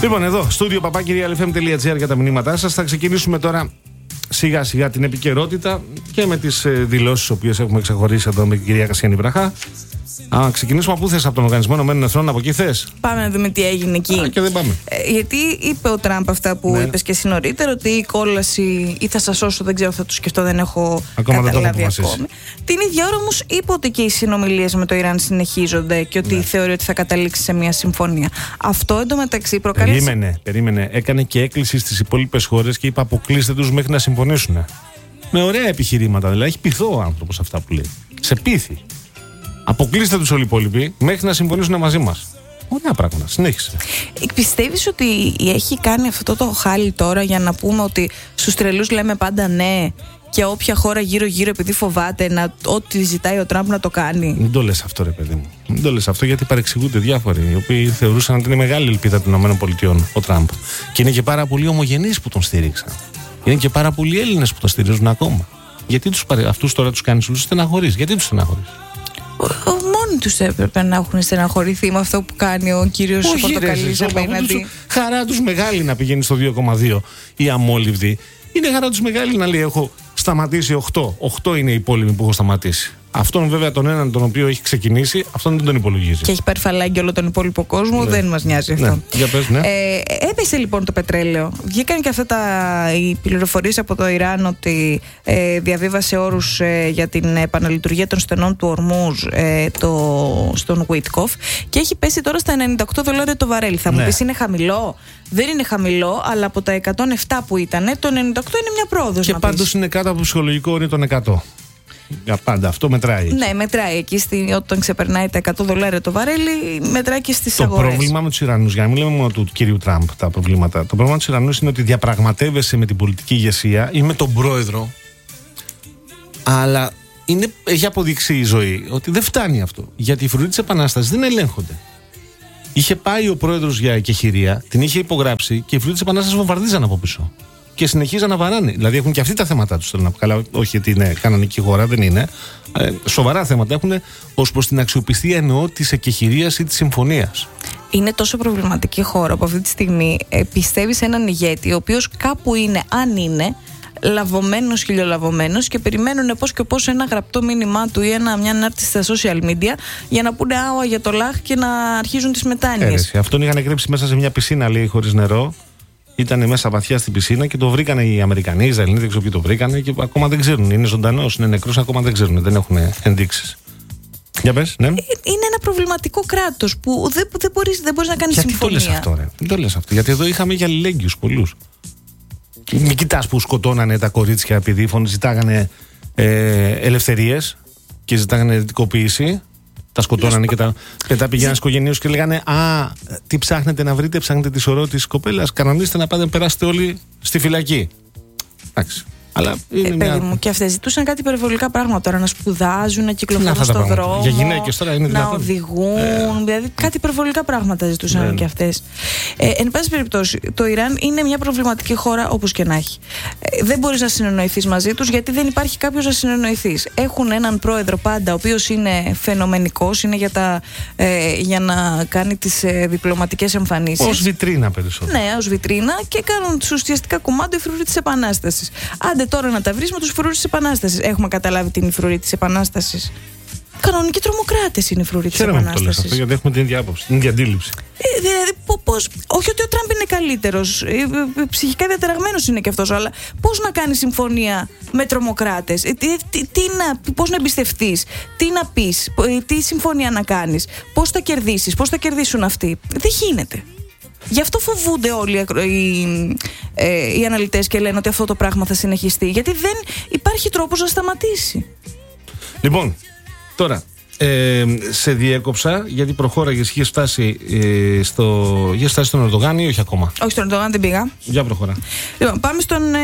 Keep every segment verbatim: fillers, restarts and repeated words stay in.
Λοιπόν, εδώ, στούντιο παπάκι ελ εφ εμ τελεία τζι άρ για τα μηνύματά σας. Θα ξεκινήσουμε τώρα σιγά σιγά την επικαιρότητα και με τις ε, δηλώσεις τις οποίες έχουμε ξεχωρίσει εδώ με την κυρία Κασιανή Βραχά. Α, ξεκινήσουμε από πού θες, από τον Οργανισμό Ηνωμένων Εθνών, από εκεί θες? Πάμε να δούμε τι έγινε εκεί. Α, και δεν πάμε. Ε, γιατί είπε ο Τραμπ αυτά που ναι. είπες και εσύ νωρίτερα, ότι η κόλαση ή θα σας σώσω, δεν ξέρω, θα το σκεφτώ, δεν έχω ακόμα καταλάβει δεν το ακόμη. Την ίδια ώρα όμως είπε ότι και οι συνομιλίες με το Ιράν συνεχίζονται και ότι ναι. θεωρεί ότι θα καταλήξει σε μια συμφωνία. Αυτό εντωμεταξύ προκάλεσε. Περίμενε, περίμενε. Έκανε και έκκληση στις υπόλοιπες χώρες και είπε αποκλείστε τους μέχρι να συμφωνήσουν. Με ωραία επιχειρήματα, δηλαδή έχει πειθό ο άνθρωπος αυτά που λέει. Σε πείθει. Αποκλείστε τους όλοι οι υπόλοιποι μέχρι να συμφωνήσουν μαζί μας. Ωραία πράγματα. Συνέχισε. Πιστεύεις ότι έχει κάνει αυτό το χάλι τώρα για να πούμε ότι στους τρελούς λέμε πάντα ναι και όποια χώρα γύρω-γύρω επειδή φοβάται να, ό,τι ζητάει ο Τραμπ να το κάνει? Μην το λες αυτό, ρε παιδί μου. Μην το λες αυτό, γιατί παρεξηγούνται διάφοροι οι οποίοι θεωρούσαν ότι είναι μεγάλη ελπίδα των ΗΠΑ ο Τραμπ. Και είναι και πάρα πολλοί ομογενείς που τον στήριξαν. Είναι και πάρα πολλοί Έλληνες που τον στηρίζουν ακόμα. Γιατί τους, αυτούς τώρα τους κάνεις όλους στεναχωρείς? Γιατί τους στεναχωρείς? Μόνοι τους έπρεπε να έχουν στεναχωρηθεί με αυτό που κάνει ο κύριος Πορτοκαλής απέναντι. Χαρά τους μεγάλη να πηγαίνει στο δύο κόμμα δύο η αμόλυβδη. Είναι χαρά τους μεγάλη να λέει έχω σταματήσει οκτώ. οκτώ είναι οι υπόλοιποι που έχω σταματήσει. Αυτόν βέβαια τον έναν τον οποίο έχει ξεκινήσει, αυτόν δεν τον υπολογίζει. Και έχει πάρει φαλάγγι όλο τον υπόλοιπο κόσμο, ναι. δεν μας νοιάζει αυτό. Ναι. Για πες, ναι. ε, έπεσε λοιπόν το πετρέλαιο. Βγήκαν και αυτά τα, οι πληροφορίες από το Ιράν ότι ε, διαβίβασε όρους ε, για την επαναλειτουργία των στενών του Ορμούζ ε, το, στον Γουίτκοφ και έχει πέσει τώρα στα ενενήντα οκτώ δολάρια το βαρέλι. Θα μου ναι. πεις είναι χαμηλό? Δεν είναι χαμηλό, αλλά από τα εκατόν επτά που ήταν, το ενενήντα οκτώ είναι μια πρόοδος. Και πάντως είναι κάτω από το ψυχολογικό όριο των εκατό. Για πάντα, αυτό μετράει. Ναι, μετράει εκεί στη, όταν ξεπερνάει τα εκατό δολάρια το βαρέλι, μετράει και στις αγορές. Το πρόβλημα με τους Ιρανούς, για να μην λέμε μόνο του κυρίου Τραμπ τα προβλήματα, το πρόβλημα με τους Ιρανούς είναι ότι διαπραγματεύεσαι με την πολιτική ηγεσία ή με τον πρόεδρο, αλλά είναι, έχει αποδείξει η ζωή ότι δεν φτάνει αυτό. Γιατί οι φρουροί της Επανάστασης δεν ελέγχονται. Είχε πάει ο πρόεδρος για εκεχηρία, την είχε υπογράψει και οι φρουροί της Επανάστασης βομβαρδίζαν από πίσω. Και συνεχίζαν να βαράνε. Δηλαδή έχουν και αυτοί τα θέματα τους. Θέλω να πω καλά, όχι γιατί είναι κανονική χώρα, δεν είναι. Ε, σοβαρά θέματα έχουν ως προς την αξιοπιστία, εννοώ, της εκεχηρίας ή της συμφωνίας. Είναι τόσο προβληματική χώρα που αυτή τη στιγμή ε, πιστεύει σε έναν ηγέτη, ο οποίος κάπου είναι, αν είναι, λαβωμένος, χιλιολαβωμένος και περιμένουν πώς και πώς ένα γραπτό μήνυμά του ή ένα, μια ανάρτηση στα social media για να πούνε άουα για το λάχ και να αρχίζουν τις μετάνοιες. Ε, αυτόν είχαν κρύψει μέσα σε μια πισίνα, λέει, χωρίς νερό. Ήταν μέσα βαθιά στην πισίνα και το βρήκανε οι Αμερικανοί, οι Ισραηλοί, δεν ξέρω ποιοι το βρήκανε και ακόμα δεν ξέρουν. Είναι ζωντανός, είναι νεκρός, ακόμα δεν ξέρουν, δεν έχουν ενδείξεις. Για πες, ναι. Είναι ένα προβληματικό κράτος που δεν, δεν μπορείς, δεν μπορείς να κάνεις γιατί συμφωνία. Γιατί το λες αυτό, ρε? Δεν το λες αυτό. Γιατί εδώ είχαμε για αλληλέγγυους πολλούς. Μην κοιτάς που σκοτώνανε τα κορίτσια επειδή ζητάγανε ε, ελευθερίες και ζητάγανε δυτικοποίηση. Τα σκοτώνανε και τα μετά πηγαίνανε στους οικογενείους και λέγανε α, τι ψάχνετε να βρείτε, ψάχνετε τη σωρό της κοπέλας, κανονίστε να πάτε να περάσετε όλοι στη φυλακή. Εντάξει. Αλλά είναι ε, μια... παιδί μου, και αυτές ζητούσαν κάτι υπερβολικά πράγματα τώρα, να σπουδάζουν, να κυκλοφορούν στον δρόμο, για γυναίκες τώρα είναι να δυνατόν. οδηγούν, ε... δηλαδή κάτι υπερβολικά πράγματα ζητούσαν ε... και αυτές. Ε, εν πάση περιπτώσει, το Ιράν είναι μια προβληματική χώρα όπως και να έχει. Ε, δεν μπορείς να συνεννοηθείς μαζί τους γιατί δεν υπάρχει κάποιος να συνεννοηθείς. Έχουν έναν πρόεδρο πάντα, ο οποίος είναι φαινομενικός, είναι για, τα, ε, για να κάνει τις ε, διπλωματικές εμφανίσεις. Ως βιτρίνα περισσότερο. Ναι, ως βιτρίνα και κάνουν τους ουσιαστικά κομμάτι οι φρουροί της Επανάστασης. Άντε τώρα να τα βρεις με τους φρουρούς της Επανάστασης. Έχουμε καταλάβει την φρουρή της Επανάστασης? Κανονικοί τρομοκράτες είναι οι φρουροί της Επανάστασης. Χαίρομαι που το λες αυτό, γιατί έχουμε την ίδια άποψη, την ίδια αντίληψη. Ε, δηλαδή, πώς, όχι ότι ο Τραμπ είναι καλύτερος, ε, ε, ψυχικά διαταραγμένος είναι και αυτός, αλλά πώς να κάνει συμφωνία με τρομοκράτες, ε, τι, τι, τι να, πώς να εμπιστευτείς, τι να πεις, ε, τι συμφωνία να κάνεις, πώς θα κερδίσεις, πώς θα κερδίσουν αυτοί? Δεν γίνεται. Γι' αυτό φοβούνται όλοι οι, ε, οι αναλυτές και λένε ότι αυτό το πράγμα θα συνεχιστεί. Γιατί δεν υπάρχει τρόπος να σταματήσει. Λοιπόν, τώρα ε, σε διέκοψα γιατί προχώραγες, είχες φτάσει, ε, στο, είχες φτάσει στον Ερντογάν ή όχι ακόμα? Όχι, στον Ερντογάν δεν πήγα. Για προχωρά. Λοιπόν, πάμε στον, ε,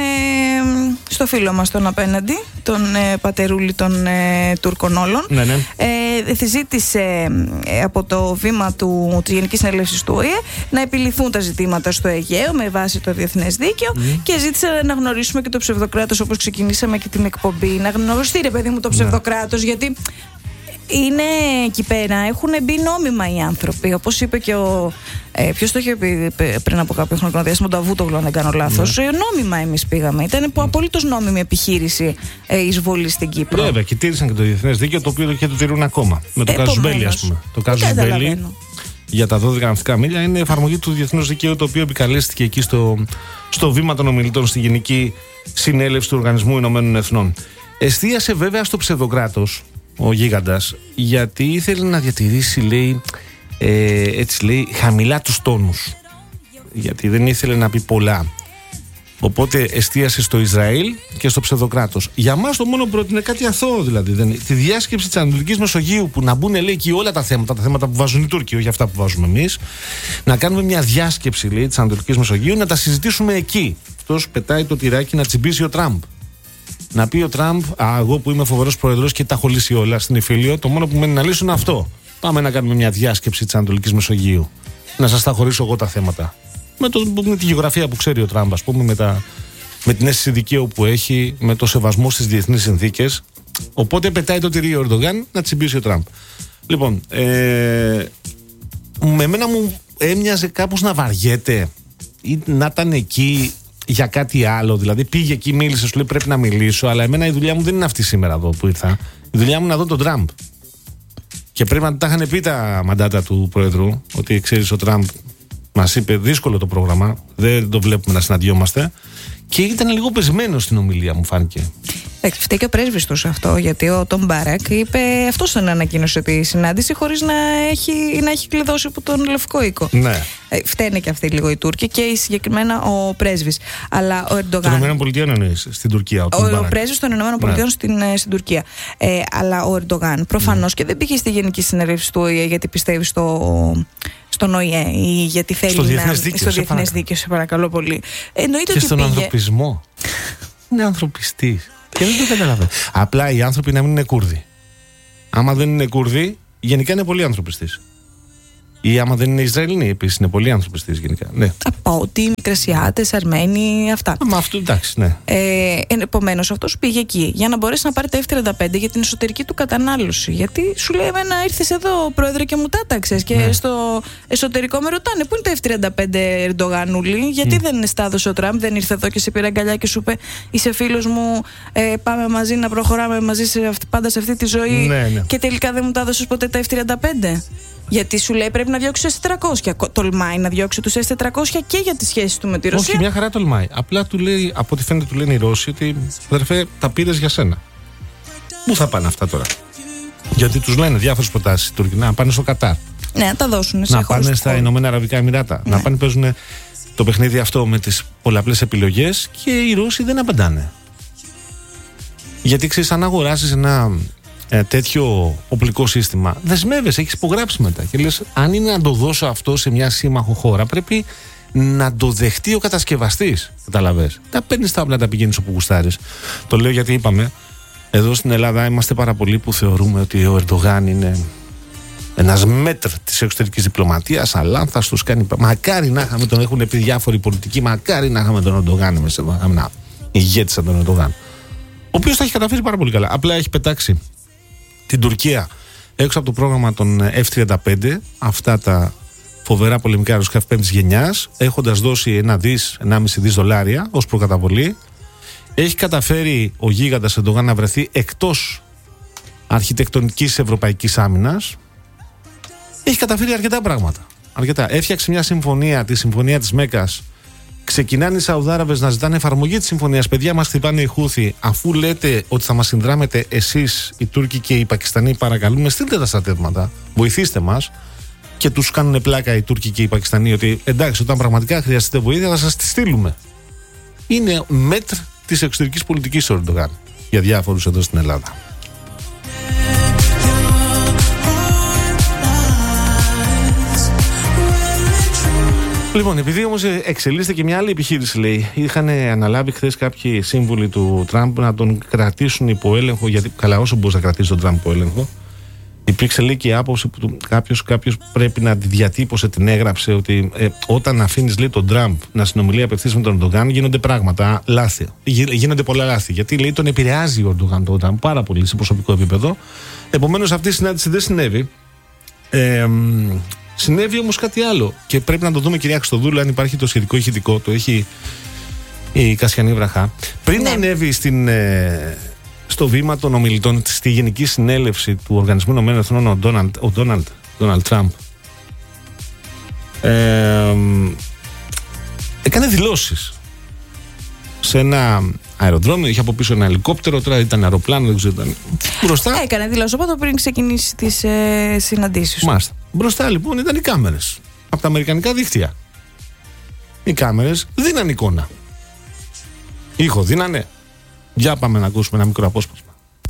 στο φίλο μας τον απέναντι, τον ε, πατερούλη των ε, Τούρκων όλων. Ναι, ναι. Ε, ζήτησε ε, από το βήμα του, της Γενικής Συνέλευσης του Ο Η Ε να επιληθούν τα ζητήματα στο Αιγαίο με βάση το διεθνές δίκαιο mm. και ζήτησε να γνωρίσουμε και το ψευδοκράτος, όπως ξεκινήσαμε και την εκπομπή. Να γνωριστεί, ρε παιδί μου, το ψευδοκράτος, γιατί είναι εκεί πέρα, έχουν μπει νόμιμα οι άνθρωποι. Όπως είπε και ο. Ε, Ποιο το είχε πει πριν από κάποιο χρονικό διάστημα, το Αβούτογλου, αν δεν κάνω λάθος. Ναι. Νόμιμα εμείς πήγαμε. Ήταν mm. απολύτως νόμιμη επιχείρηση ε, εισβολή στην Κύπρο. Βέβαια, και τήρησαν και το διεθνές δίκαιο, το οποίο και το τηρούν ακόμα. Με το Κάζους Μπέλι, ας πούμε. Το Κάζους Μπέλι για τα δώδεκα ναυτικά μίλια είναι εφαρμογή του διεθνούς δικαίου, το οποίο επικαλέστηκε εκεί στο, στο βήμα των ομιλητών στη Γενική Συνέλευση του Οργανισμού Ηνωμένων Εθνών. Εστίασε βέβαια στο ψευδοκράτος ο γίγαντας, γιατί ήθελε να διατηρήσει, λέει, ε, έτσι λέει, χαμηλά τους τόνους. Γιατί δεν ήθελε να πει πολλά. Οπότε εστίασε στο Ισραήλ και στο ψευδοκράτος. Για μας το μόνο πρότεινε κάτι αθώο, δηλαδή. Δεν, τη διάσκεψη της Ανατολικής Μεσογείου, που να μπουν, λέει, εκεί όλα τα θέματα, τα θέματα που βάζουν οι Τούρκοι, όχι αυτά που βάζουμε εμείς. Να κάνουμε μια διάσκεψη, λέει, της Ανατολικής Μεσογείου, να τα συζητήσουμε εκεί. Αυτός πετάει το τυράκι να τσιμπήσει ο Τραμπ. Να πει ο Τραμπ, α, εγώ που είμαι φοβερός πρόεδρος και τα έχω λύσει όλα στην Ιφίλιο, το μόνο που μένει να λύσω είναι αυτό. Πάμε να κάνουμε μια διάσκεψη της Ανατολικής Μεσογείου. Να σας τα χωρίσω εγώ τα θέματα. Με, το, με τη γεωγραφία που ξέρει ο Τραμπ, ας πούμε, με, τα, με την αίσθηση δικαίου που έχει, με το σεβασμό στις διεθνείς συνθήκες. Οπότε πετάει το τυρί ο Ερντογάν να τσιμπήσει ο Τραμπ. Λοιπόν, ε, με εμένα μου έμοιαζε κάπως να βαριέται ή να ήταν εκεί για κάτι άλλο. Δηλαδή πήγε εκεί, μίλησε, σου λέει πρέπει να μιλήσω, αλλά εμένα η δουλειά μου δεν είναι αυτή σήμερα εδώ που ήρθα. Η δουλειά μου είναι να δω τον Τραμπ. Και πρέπει να τα είχαν πει τα μαντάτα του Πρόεδρου, ότι ξέρεις, ο Τραμπ μας είπε δύσκολο το πρόγραμμα, δεν το βλέπουμε να συναντιόμαστε. Και ήταν λίγο πεσμένο στην ομιλία, μου φάνηκε. Φταίει και ο πρέσβης του σε αυτό, γιατί ο Τον Μπάρακ είπε, αυτός τον ανακοίνωσε τη συνάντηση χωρίς να έχει, να έχει κλειδώσει από τον Λευκό Οίκο. Ναι. Ε, φταίνε και αυτοί λίγο οι Τούρκοι και συγκεκριμένα ο πρέσβης. Αλλά ο Ερντογάν. Των ΗΠΑ εννοείς, στην Τουρκία. Ο, ο, ο πρέσβης των ΗΠΑ ναι. στην, στην Τουρκία. Ε, αλλά ο Ερντογάν προφανώς mm. και δεν πήγε στη Γενική Συνέλευση του Ο Ε Ε γιατί πιστεύει στο. Στον Ο Ε Ε ή γιατί θέλει στο να. Διεθνές δίκαιο, στο διεθνές δίκαιο, σε παρακαλώ πολύ. Εννοείται και ότι στον πήγε... ανθρωπισμό. Είναι ανθρωπιστής. Και δεν το καταλαβαίνω. Απλά οι άνθρωποι να μην είναι Κούρδοι. Άμα δεν είναι Κούρδοι, γενικά είναι πολύ ανθρωπιστής. Ή άμα δεν είναι Ισραηλινοί, επίσης είναι πολύ ανθρωπιστής γενικά. Ναι. Από ότι Μικρασιάτες, Αρμένοι, αυτά. Μα αυτό εντάξει, ναι. Ε, επομένως, αυτός πήγε εκεί για να μπορέσει να πάρει τα εφ τριάντα πέντε για την εσωτερική του κατανάλωση. Γιατί σου λέει, εμένα ήρθες εδώ, πρόεδρε, και μου τάταξες. Και ναι. στο εσωτερικό με ρωτάνε, πού είναι τα εφ τριάντα πέντε, Ερντογανούλη, γιατί mm. δεν στα έδωσε ο Τραμπ, δεν ήρθε εδώ και σε πήρε αγκαλιά και σου είπε, είσαι φίλος μου, ε, πάμε μαζί να προχωράμε μαζί σε αυτή, πάντα σε αυτή τη ζωή. Ναι, ναι. Και τελικά δεν μου τα έδωσες ποτέ τα εφ τριάντα πέντε. Γιατί σου λέει πρέπει να διώξει τους ες τετρακόσια. Τολμάει να διώξει τους ες τετρακόσια και για τις σχέσεις του με τη Ρωσία. Όχι, μια χαρά τολμάει. Απλά του λέει, από ό,τι φαίνεται, του λένε οι Ρώσοι ότι αδερφέ, τα πήρες για σένα. Πού θα πάνε αυτά τώρα? Γιατί τους λένε διάφορες προτάσεις οι Τούρκοι να πάνε στο Κατάρ. Ναι, να τα δώσουν σε να πάνε στα Ηνωμένα Αραβικά Εμιράτα. Ναι. Να πάνε παίζουν το παιχνίδι αυτό με τις πολλαπλές επιλογές και οι Ρώσοι δεν απαντάνε. Γιατί ξέρεις, αν αγοράσεις ένα. Ε, τέτοιο οπλικό σύστημα, δεσμεύεσαι, έχεις υπογράψει μετά και λες, αν είναι να το δώσω αυτό σε μια σύμμαχο χώρα, πρέπει να το δεχτεί ο κατασκευαστής. Καταλαβες. Τα παίρνεις τα όπλα, τα πηγαίνεις όπου γουστάρεις. Το λέω γιατί είπαμε, εδώ στην Ελλάδα είμαστε πάρα πολλοί που θεωρούμε ότι ο Ερντογάν είναι ένας μέτρ της εξωτερικής διπλωματίας, αλάνθαστος, κάνει. Μακάρι να είχαμε τον, έχουν πει διάφοροι πολιτικοί, μακάρι να είχαμε τον Ερντογάν μέσα, να ηγέτη σαν τον Ερντογάν. Ο οποίος τα έχει καταφέρει πάρα πολύ καλά. Απλά έχει πετάξει την Τουρκία έξω από το πρόγραμμα των εφ τριάντα πέντε, αυτά τα φοβερά πολεμικά αεροσκάφη πέμπτης γενιάς, έχοντας δώσει ένα δις, ενάμιση δις δολάρια ως προκαταβολή. Έχει καταφέρει ο γίγαντας Ερντογάν να βρεθεί εκτός αρχιτεκτονικής ευρωπαϊκής άμυνας. Έχει καταφέρει αρκετά πράγματα. Αρκετά. Έφτιαξε μια συμφωνία, τη συμφωνία της Μέκας. Ξεκινάνε οι Σαουδάραβες να ζητάνε εφαρμογή της συμφωνίας. Παιδιά, μας χτυπάνε οι Χούθοι. Αφού λέτε ότι θα μας συνδράμετε εσείς, οι Τούρκοι και οι Πακιστανοί, παρακαλούμε, στείλτε τα στρατεύματα. Βοηθήστε μας. Και τους κάνουν πλάκα οι Τούρκοι και οι Πακιστανοί ότι εντάξει, όταν πραγματικά χρειαστείτε βοήθεια, θα σας τη στείλουμε. Είναι μέτρ της εξωτερικής πολιτικής ο Ερντογάν για διάφορους εδώ στην Ελλάδα. Λοιπόν, επειδή όμως εξελίσσεται και μια άλλη επιχείρηση, λέει, είχαν αναλάβει χθες κάποιοι σύμβουλοι του Τραμπ να τον κρατήσουν υπό έλεγχο, γιατί καλά, όσο μπορείς να κρατήσεις τον Τραμπ υπό έλεγχο, Υπήρξε λέει και η άποψη που κάποιος, κάποιος πρέπει να τη διατύπωσε, την έγραψε, ότι ε, όταν αφήνεις λέει τον Τραμπ να συνομιλεί απευθείας με τον Ερντογάν, γίνονται πράγματα λάθη. Γίνονται πολλά λάθη. Γιατί λέει τον επηρεάζει ο Ερντογάν τον Τραμπ πάρα πολύ σε προσωπικό επίπεδο. Επομένως αυτή η συνάντηση δεν συνέβη. Ε, συνέβη όμως κάτι άλλο. Και πρέπει να το δούμε, κυρία Χριστοδούλου, αν υπάρχει το σχετικό ηχητικό. Το έχει η Κασιανή Βραχά. Πριν ναι. ανέβει στην. Ε, στο βήμα των ομιλητών στη Γενική Συνέλευση του Οργανισμού Ηνωμένων Εθνών ο Ντόναλντ, ο Ντόναλντ, Ντόναλντ Τραμπ ε, έκανε δηλώσεις σε ένα αεροδρόμιο, είχε από πίσω ένα ελικόπτερο, τώρα ήταν αεροπλάνο, δεν ξέρω, ήταν μπροστά. Έκανε δηλώσεις από το πριν ξεκινήσει τις ε, συναντήσεις. Μάλιστα. Μπροστά λοιπόν ήταν οι κάμερες από τα αμερικανικά δίκτυα. Οι κάμερες δίνανε εικόνα. Ήχο δίνανε. Για πάμε να ακούσουμε ένα μικρό απόσπασμα.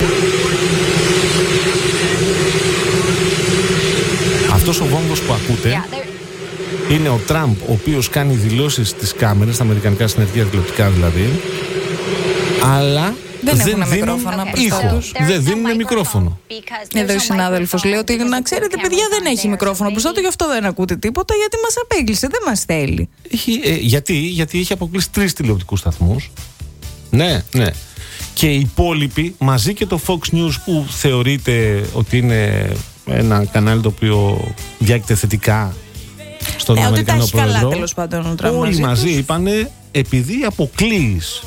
Αυτός ο βόμβος που ακούτε είναι ο Τραμπ, ο οποίος κάνει δηλώσεις στις κάμερες, στα αμερικανικά συνεργεία τηλεοπτικά δηλαδή, αλλά δεν, δεν έχουν δίνουν μικρόφωνα ήχο. Δεν δίνουν μικρόφωνο. Εδώ ο συνάδελφος λέει ότι να ξέρετε, παιδιά, δεν έχει μικρόφωνο μπροστά του, γι' αυτό δεν ακούτε τίποτα, γιατί μας απέγκλεισε, δεν μας θέλει. Έχει, ε, γιατί, γιατί έχει αποκλείσει τρεις τηλεοπτικούς σταθμούς. Ναι, ναι. Και οι υπόλοιποι, μαζί και το Fox News που θεωρείται ότι είναι ένα κανάλι το οποίο διάκειται θετικά στον ναι, Αμερικανό ότι τα έχει πρόεδρο. Καλά, τέλος πάντων, ο Τραμπ όλοι μαζί, μαζί είπανε, επειδή αποκλείεις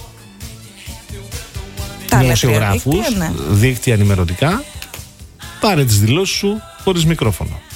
τα δημοσιογράφους, δίκτυα, ναι. δίκτυα ενημερωτικά, πάρε τις δηλώσεις σου χωρίς μικρόφωνο.